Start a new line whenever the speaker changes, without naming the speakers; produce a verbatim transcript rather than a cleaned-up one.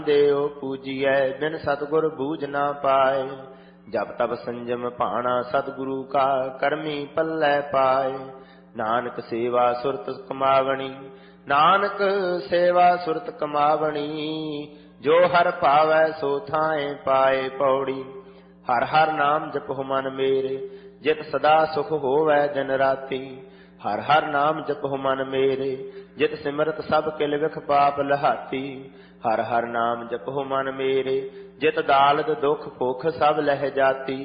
ਦੇਉ ਪੂਜੀਐ ਬਿਨ ਸਤਿਗੁਰ ਬੂਝ ਨਾ ਪਾਏ। ਜਪ ਤਪ ਸੰਜਮ ਭਾਣਾ ਸਤਿਗੁਰੂ ਕਾ ਕਰਮੀ ਪੱਲੇ ਪਾਏ। ਨਾਨਕ ਸੇਵਾ ਸੁਰਤ ਕਮਾਵਣੀ ਨਾਨਕ ਸੇਵਾ ਸੁਰਤ ਕਮਾਵਣੀ। ਜੋ ਹਰ ਭਾਵੈ ਸੋ ਥਾਏ ਪਾਏ। ਪੌੜੀ ਹਰ ਹਰ ਨਾਮ ਜਪਹੁ ਮਨ ਮੇਰੇ ਜਿਤ ਸਦਾ ਸੁਖ ਹੋਵੈ ਦਿਨ ਰਾਤੀ। ਹਰ ਹਰ ਨਾਮ ਜਪਹੁ ਮਨ ਮੇਰੇ ਜਿਤ ਸਿਮਰਤ ਸਭ ਕਿਲ ਵਿਖ ਪਾਪ ਲਹਾਤੀ। ਹਰ ਹਰ ਨਾਮ ਜਪਹੁ ਮਨ ਮੇਰੇ ਜਿਤ ਦਾਲਦ ਦੁਖ ਭੁਖ ਸਭ ਲਹਿ ਜਾਤੀ।